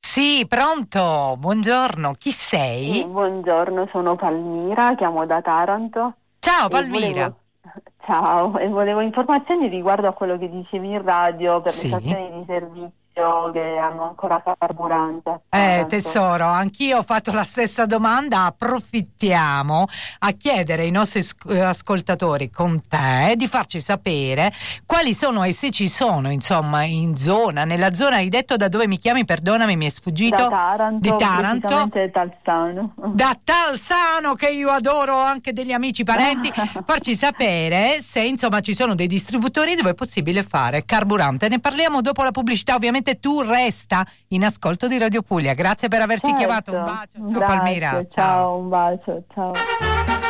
Sì, pronto, buongiorno, chi sei? Buongiorno, sono Palmira, chiamo da Taranto Ciao e Palmira. ciao, e volevo informazioni riguardo a quello che dicevi in radio per le Sì. stazioni di servizio che hanno ancora carburante a Taranto. Tesoro, anch'io ho fatto la stessa domanda, approfittiamo a chiedere ai nostri ascoltatori con te di farci sapere quali sono e se ci sono, insomma, in zona, nella zona, hai detto da dove mi chiami, perdonami, mi è Da sfuggito, di Taranto, Taranto. precisamente Talzano. Da Talsano, che io adoro, anche degli amici parenti, farci sapere se insomma ci sono dei distributori dove è possibile fare carburante. Ne parliamo dopo la pubblicità, ovviamente tu resta in ascolto di Radio Puglia. Grazie per averci chiamato, un Certo, bacio, ciao Palmira, grazie, ciao. ciao, un bacio, ciao.